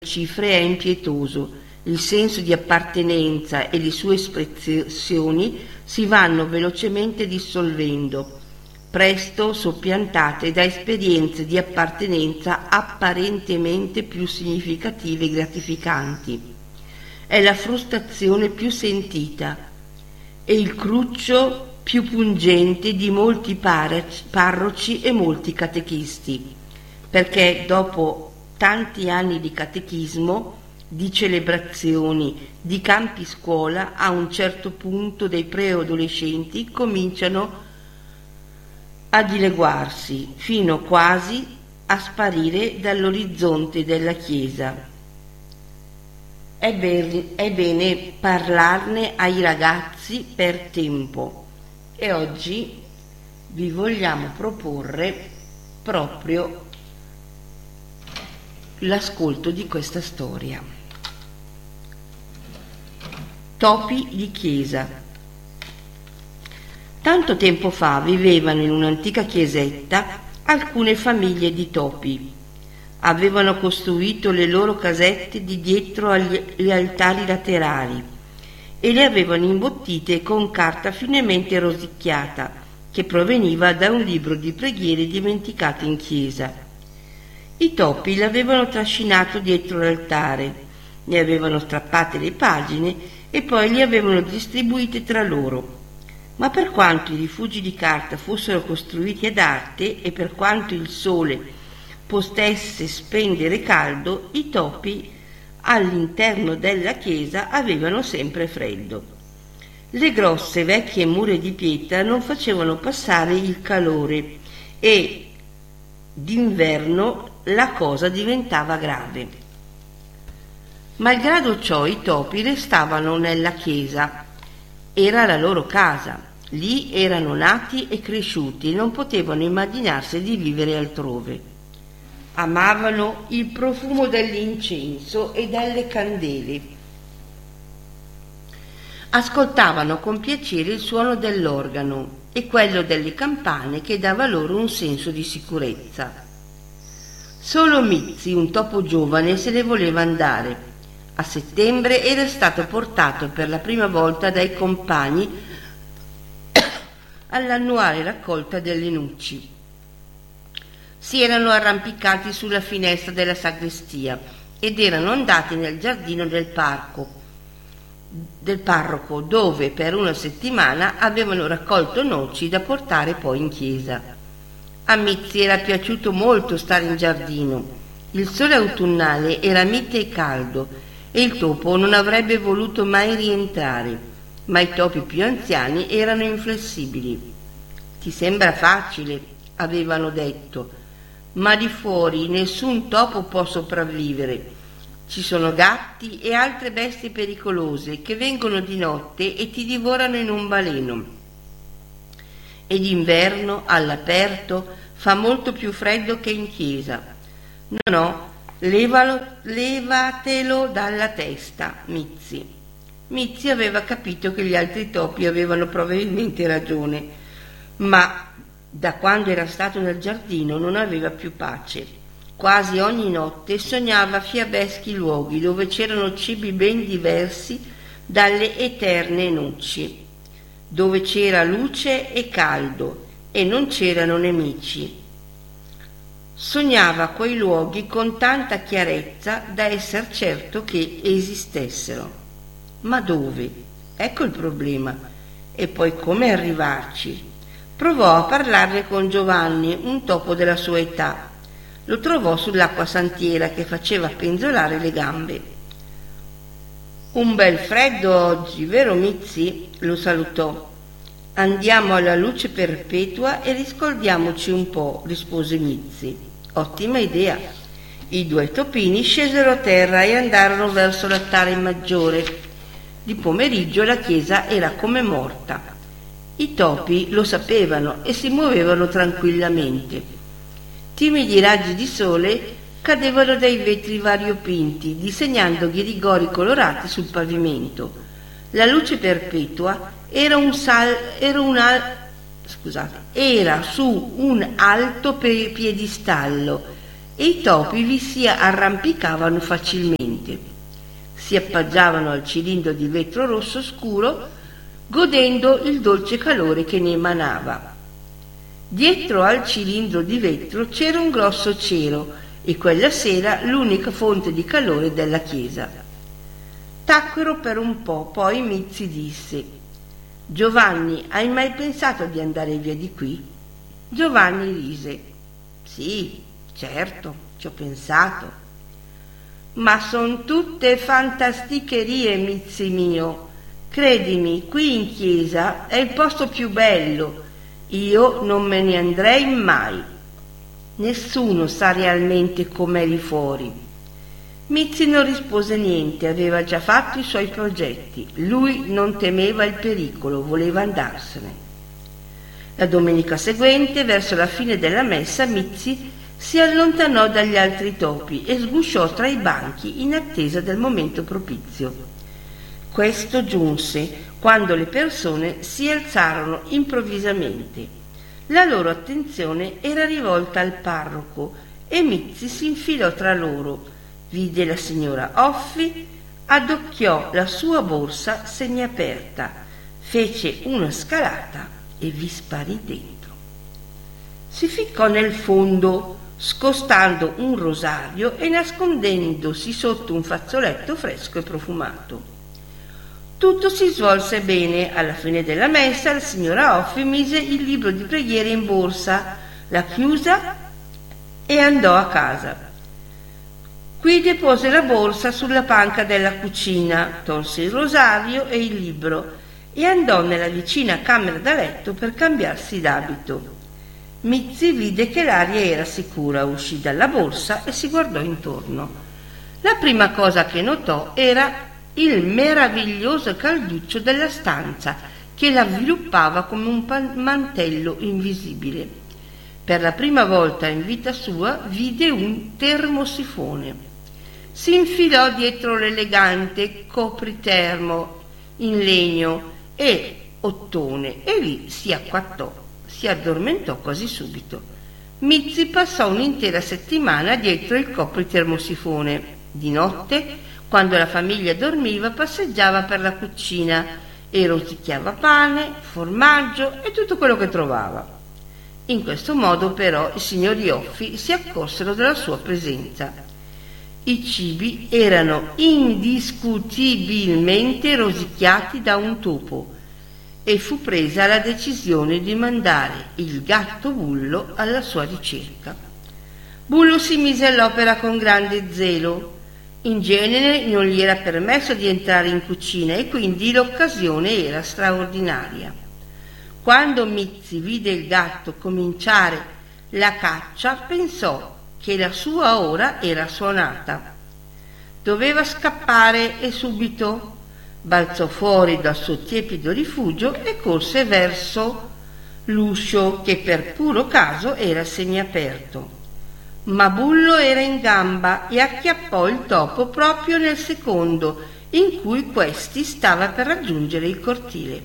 cifre è impietoso. Il senso di appartenenza e le sue espressioni si vanno velocemente dissolvendo, presto soppiantate da esperienze di appartenenza apparentemente più significative e gratificanti. È la frustrazione più sentita e il cruccio più pungente di molti parroci e molti catechisti, perché dopo tanti anni di catechismo, di celebrazioni, di campi scuola, a un certo punto dei preadolescenti cominciano a dileguarsi, fino quasi a sparire dall'orizzonte della Chiesa. È bene parlarne ai ragazzi per tempo e oggi vi vogliamo proporre proprio l'ascolto di questa storia. Topi di chiesa. Tanto tempo fa vivevano in un'antica chiesetta alcune famiglie di topi. Avevano costruito le loro casette di dietro agli altari laterali e le avevano imbottite con carta finemente rosicchiata che proveniva da un libro di preghiere dimenticato in chiesa. I topi l'avevano trascinato dietro l'altare, ne avevano strappate le pagine e poi li avevano distribuite tra loro. Ma per quanto i rifugi di carta fossero costruiti ad arte e per quanto il sole potesse spendere caldo, i topi all'interno della chiesa avevano sempre freddo. Le grosse vecchie mura di pietra non facevano passare il calore e d'inverno la cosa diventava grave. Malgrado ciò i topi restavano nella chiesa. Era la loro casa. Lì erano nati e cresciuti e non potevano immaginarsi di vivere altrove. Amavano il profumo dell'incenso e delle candele. Ascoltavano con piacere il suono dell'organo e quello delle campane che dava loro un senso di sicurezza. Solo Mizzi, un topo giovane, se ne voleva andare. A settembre era stato portato per la prima volta dai compagni all'annuale raccolta delle nuci. Si erano arrampicati sulla finestra della sagrestia ed erano andati nel giardino del parroco, dove per una settimana avevano raccolto noci da portare poi in chiesa. A Mizzi era piaciuto molto stare in giardino. Il sole autunnale era mite e caldo e il topo non avrebbe voluto mai rientrare, ma i topi più anziani erano inflessibili. «Ti sembra facile», avevano detto, «ma di fuori nessun topo può sopravvivere. Ci sono gatti e altre bestie pericolose che vengono di notte e ti divorano in un baleno. E d'inverno, all'aperto, fa molto più freddo che in chiesa. No, levatelo dalla testa, Mizzi». Mizzi aveva capito che gli altri topi avevano probabilmente ragione, ma da quando era stato nel giardino non aveva più pace. Quasi ogni notte sognava fiabeschi luoghi dove c'erano cibi ben diversi dalle eterne nuci, dove c'era luce e caldo e non c'erano nemici. Sognava quei luoghi con tanta chiarezza da essere certo che esistessero. Ma dove? Ecco il problema. E poi come arrivarci? Provò a parlarne con Giovanni, un topo della sua età. Lo trovò sull'acqua santiera che faceva penzolare le gambe. «Un bel freddo oggi, vero Mizzi?» lo salutò. «Andiamo alla luce perpetua e riscaldiamoci un po'», rispose Mizzi. «Ottima idea». I due topini scesero a terra e andarono verso l'altare maggiore. Di pomeriggio la chiesa era come morta. I topi lo sapevano e si muovevano tranquillamente. Timidi raggi di sole cadevano dai vetri variopinti, disegnando ghirigori colorati sul pavimento. La luce perpetua era su un alto piedistallo e i topi vi si arrampicavano facilmente. Si appoggiavano al cilindro di vetro rosso scuro, godendo il dolce calore che ne emanava. Dietro al cilindro di vetro c'era un grosso cielo e quella sera l'unica fonte di calore della chiesa. Tacquero per un po', poi Mizzi disse: «Giovanni, hai mai pensato di andare via di qui?» Giovanni rise: «Sì, certo, ci ho pensato. Ma son tutte fantasticherie, Mizzi mio. Credimi, qui in chiesa è il posto più bello. Io non me ne andrei mai. Nessuno sa realmente com'è lì fuori». Mizzi non rispose niente, aveva già fatto i suoi progetti. Lui non temeva il pericolo, voleva andarsene. La domenica seguente, verso la fine della messa, Mizzi si allontanò dagli altri topi e sgusciò tra i banchi in attesa del momento propizio. Questo giunse quando le persone si alzarono improvvisamente. La loro attenzione era rivolta al parroco e Mizzi si infilò tra loro. Vide la signora Offi, adocchiò la sua borsa semiaperta, fece una scalata e vi sparì dentro. Si ficcò nel fondo, scostando un rosario e nascondendosi sotto un fazzoletto fresco e profumato. Tutto si svolse bene. Alla fine della messa la signora Offi mise il libro di preghiere in borsa, la chiusa e andò a casa. Qui depose la borsa sulla panca della cucina, tolse il rosario e il libro e andò nella vicina camera da letto per cambiarsi d'abito. Mizzi vide che l'aria era sicura, uscì dalla borsa e si guardò intorno. La prima cosa che notò era il meraviglioso calduccio della stanza che l'avviluppava come un mantello invisibile. Per la prima volta in vita sua vide un termosifone. Si infilò dietro l'elegante copritermo in legno e ottone e lì si acquattò, si addormentò quasi subito. Mizzi passò un'intera settimana dietro il copritermosifone. Di notte, quando la famiglia dormiva, passeggiava per la cucina e rosicchiava pane, formaggio e tutto quello che trovava. In questo modo però i signori Offi si accorsero della sua presenza. I cibi erano indiscutibilmente rosicchiati da un topo e fu presa la decisione di mandare il gatto Bullo alla sua ricerca. Bullo si mise all'opera con grande zelo. In genere non gli era permesso di entrare in cucina e quindi l'occasione era straordinaria. Quando Mizzi vide il gatto cominciare la caccia, pensò che la sua ora era suonata. Doveva scappare e subito. Balzò fuori dal suo tiepido rifugio e corse verso l'uscio che per puro caso era semiaperto. Ma Bullo era in gamba e acchiappò il topo proprio nel secondo in cui questi stava per raggiungere il cortile.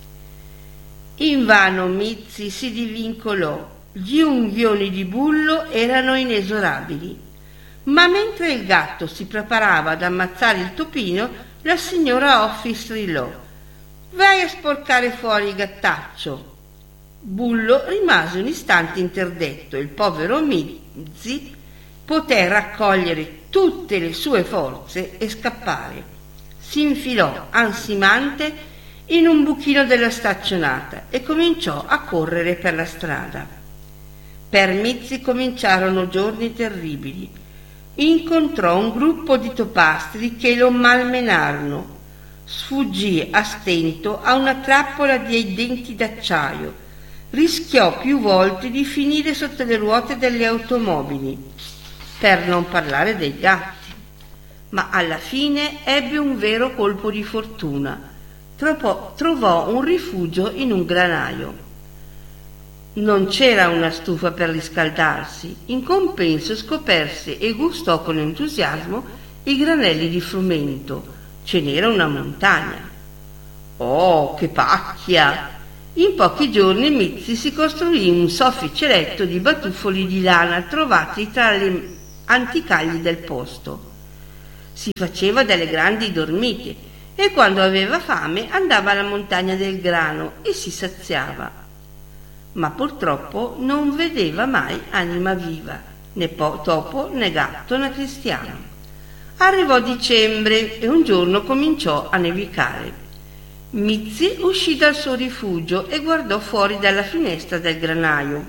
Invano Mizzi si divincolò. Gli unghioni di Bullo erano inesorabili. Ma mentre il gatto si preparava ad ammazzare il topino, la signora Offi strillò: «Vai a sporcare fuori il gattaccio!» Bullo rimase un istante interdetto e il povero Mizzi poté raccogliere tutte le sue forze e scappare. Si infilò ansimante in un buchino della staccionata e cominciò a correre per la strada. Per Mizzi cominciarono giorni terribili. Incontrò un gruppo di topastri che lo malmenarono. Sfuggì a stento a una trappola di denti d'acciaio. Rischiò più volte di finire sotto le ruote delle automobili, per non parlare dei gatti. Ma alla fine ebbe un vero colpo di fortuna. Trovò un rifugio in un granaio. Non c'era una stufa per riscaldarsi. In compenso scoperse e gustò con entusiasmo i granelli di frumento. Ce n'era una montagna. Oh, che pacchia! In pochi giorni Mizzi si costruì un soffice letto di batuffoli di lana trovati tra le anticagli del posto. Si faceva delle grandi dormite e quando aveva fame andava alla montagna del grano e si saziava. Ma purtroppo non vedeva mai anima viva, né topo né gatto né cristiano. Arrivò dicembre e un giorno cominciò a nevicare. Mizzi uscì dal suo rifugio e guardò fuori dalla finestra del granaio.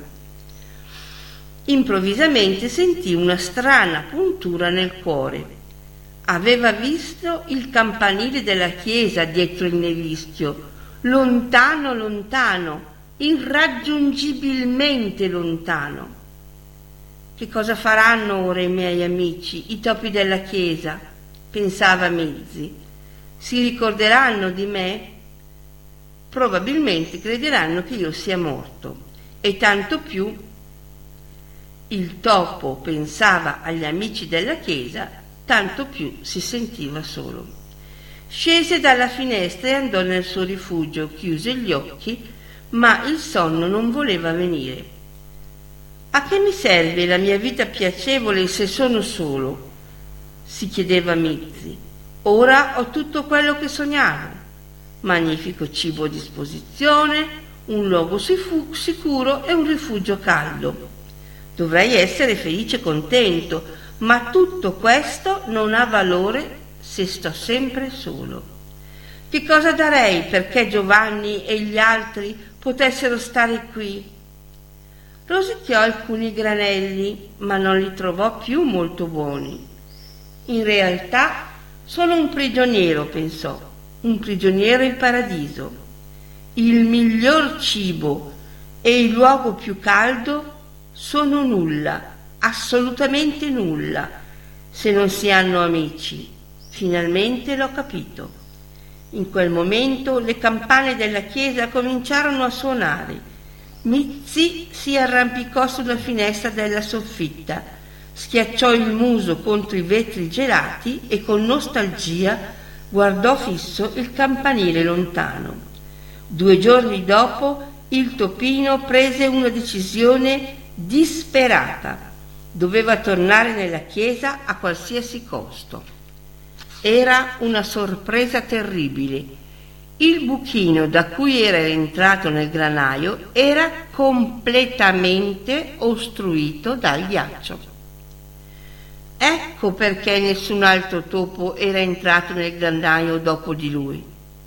Improvvisamente sentì una strana puntura nel cuore. Aveva visto il campanile della chiesa dietro il nevischio, lontano, lontano, irraggiungibilmente lontano. Che cosa faranno ora i miei amici, i topi della chiesa? Pensava Mizzi. Si ricorderanno di me? Probabilmente crederanno che io sia morto. E tanto più il topo pensava agli amici della chiesa, tanto più si sentiva solo. Scese dalla finestra e andò nel suo rifugio, chiuse gli occhi, ma il sonno non voleva venire. A che mi serve la mia vita piacevole se sono solo? Si chiedeva Mizzi. Ora ho tutto quello che sognavo. Magnifico cibo a disposizione, un luogo sicuro e un rifugio caldo. Dovrei essere felice e contento, ma tutto questo non ha valore se sto sempre solo. Che cosa darei perché Giovanni e gli altri potessero stare qui? Rosicchiò alcuni granelli, ma non li trovò più molto buoni. In realtà sono un prigioniero, pensò, un prigioniero in paradiso. Il miglior cibo e il luogo più caldo sono nulla, assolutamente nulla, se non si hanno amici. Finalmente l'ho capito. In quel momento le campane della chiesa cominciarono a suonare. Mizzi si arrampicò sulla finestra della soffitta, schiacciò il muso contro i vetri gelati e con nostalgia guardò fisso il campanile lontano. 2 giorni dopo il topino prese una decisione disperata. Doveva tornare nella chiesa a qualsiasi costo. Era una sorpresa terribile. Il buchino da cui era entrato nel granaio era completamente ostruito dal ghiaccio. Ecco perché nessun altro topo era entrato nel granaio dopo di lui.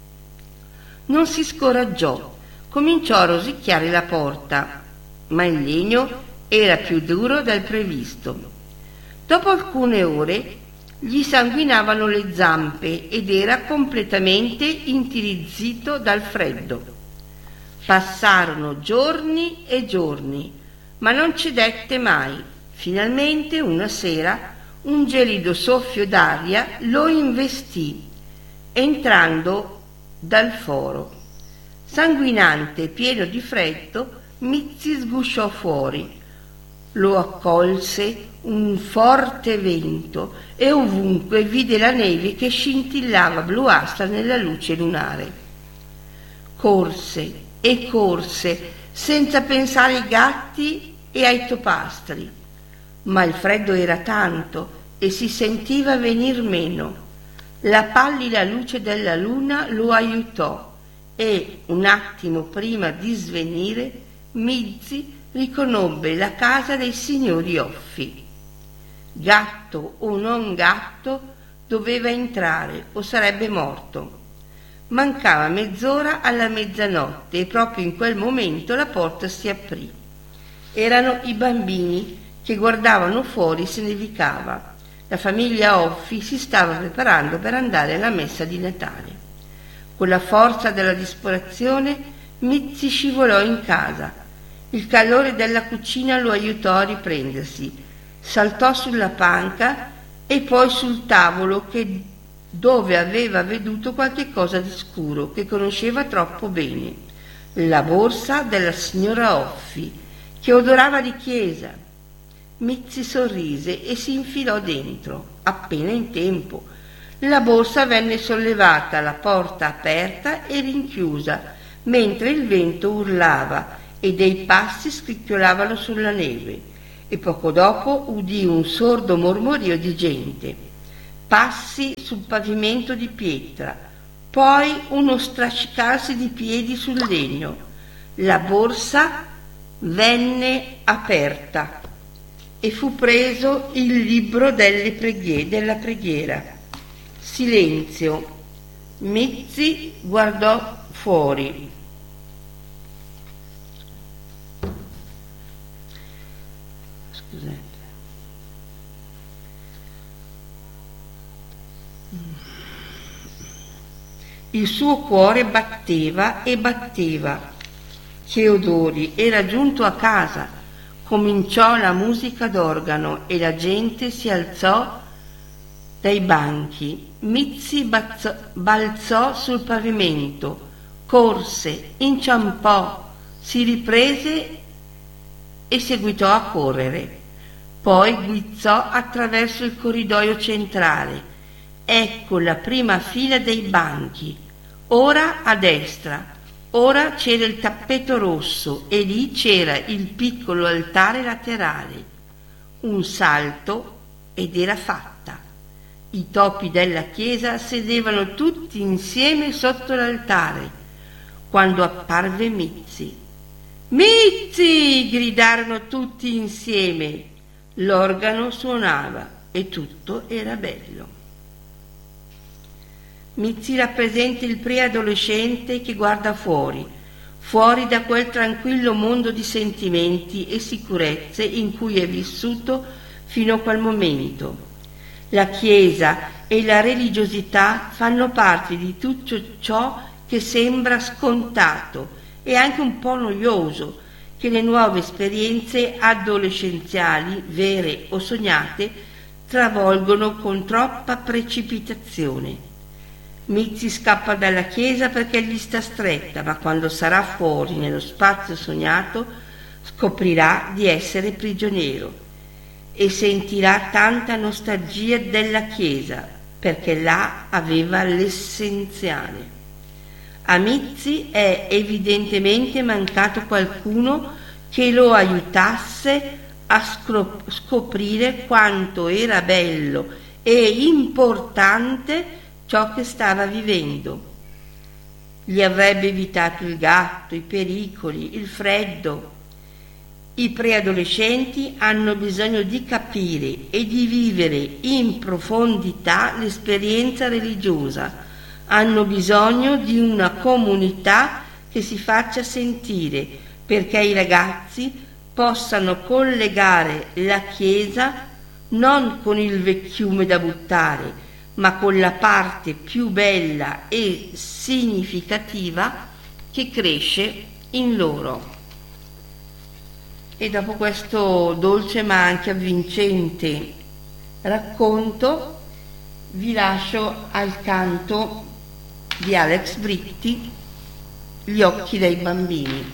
Non si scoraggiò, cominciò a rosicchiare la porta, ma il legno era più duro del previsto. Dopo alcune ore gli sanguinavano le zampe ed era completamente intirizzito dal freddo. Passarono giorni e giorni, ma non cedette mai. Finalmente una sera un gelido soffio d'aria lo investì, entrando dal foro. Sanguinante e pieno di freddo, Mizzi sgusciò fuori. Lo accolse un forte vento e ovunque vide la neve che scintillava bluastra nella luce lunare. Corse e corse senza pensare ai gatti e ai topastri, ma il freddo era tanto e si sentiva venir meno. La pallida luce della luna lo aiutò e, un attimo prima di svenire, Mizzi riconobbe la casa dei signori Offi. Gatto o non gatto, doveva entrare o sarebbe morto. Mancava mezz'ora alla mezzanotte e proprio in quel momento la porta si aprì. Erano i bambini che guardavano fuori se nevicava. La famiglia Offi si stava preparando per andare alla messa di Natale. Con la forza della disperazione, Mizzi scivolò in casa. Il calore della cucina lo aiutò a riprendersi. Saltò sulla panca e poi sul tavolo dove aveva veduto qualche cosa di scuro che conosceva troppo bene. La borsa della signora Offi, che odorava di chiesa. Mizzi sorrise e si infilò dentro, appena in tempo. La borsa venne sollevata, la porta aperta e rinchiusa, mentre il vento urlava e dei passi scricchiolavano sulla neve. e poco dopo udì un sordo mormorio di gente, passi sul pavimento di pietra, poi uno strascicarsi di piedi sul legno. La borsa venne aperta e fu preso il libro della preghiera. Silenzio. Mizzi guardò fuori. Scusate. Il suo cuore batteva e batteva. Che odori! Era giunto a casa. Cominciò la musica d'organo e la gente si alzò dai banchi. Mizzi balzò sul pavimento, corse, inciampò, si riprese e seguitò a correre. Poi guizzò attraverso il corridoio centrale. Ecco la prima fila dei banchi. Ora a destra. Ora c'era il tappeto rosso e lì c'era il piccolo altare laterale. Un salto ed era fatta. I topi della chiesa sedevano tutti insieme sotto l'altare, quando apparve Mizzi. «Mizzi!» gridarono tutti insieme. L'organo suonava e tutto era bello. Mizzi rappresenta il preadolescente che guarda fuori da quel tranquillo mondo di sentimenti e sicurezze in cui è vissuto fino a quel momento. La Chiesa e la religiosità fanno parte di tutto ciò che sembra scontato e anche un po' noioso, che le nuove esperienze adolescenziali, vere o sognate, travolgono con troppa precipitazione. Mizzi scappa dalla chiesa perché gli sta stretta, ma quando sarà fuori nello spazio sognato scoprirà di essere prigioniero e sentirà tanta nostalgia della chiesa perché là aveva l'essenziale. A Mizzi è evidentemente mancato qualcuno che lo aiutasse a scoprire quanto era bello e importante ciò che stava vivendo. Gli avrebbe evitato il gatto, i pericoli, il freddo. I preadolescenti hanno bisogno di capire e di vivere in profondità l'esperienza religiosa. Hanno bisogno di una comunità che si faccia sentire, perché i ragazzi possano collegare la Chiesa non con il vecchiume da buttare, ma con la parte più bella e significativa che cresce in loro. E dopo questo dolce ma anche avvincente racconto vi lascio al canto di Alex Britti, Gli occhi dei bambini.